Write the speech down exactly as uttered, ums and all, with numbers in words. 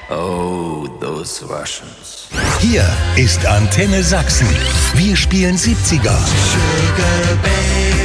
Oh, those Russians. Hier ist Antenne Sachsen. Wir spielen siebziger. Sugar Baby.